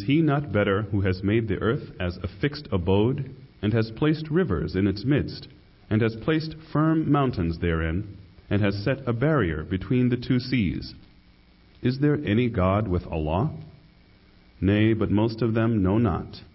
he not better who has made the earth as a fixed abode, and has placed rivers in its midst, and has placed firm mountains therein, and has set a barrier between the two seas? Is there any God with Allah? Nay, but most of them know not.